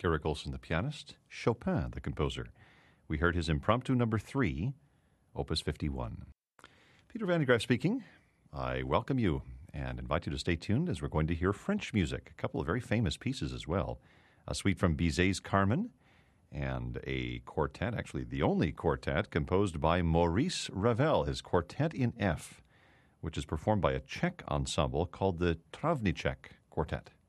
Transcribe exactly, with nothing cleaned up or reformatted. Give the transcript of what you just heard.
Garrick Olson, the pianist, Chopin, the composer. We heard his Impromptu number three, Opus fifty-one. Peter Van de Graaff speaking. I welcome you and invite you to stay tuned as we're going to hear French music, a couple of very famous pieces as well. A suite from Bizet's Carmen and a quartet, actually the only quartet, composed by Maurice Ravel, his Quartet in F, which is performed by a Czech ensemble called the Travnicek Quartet.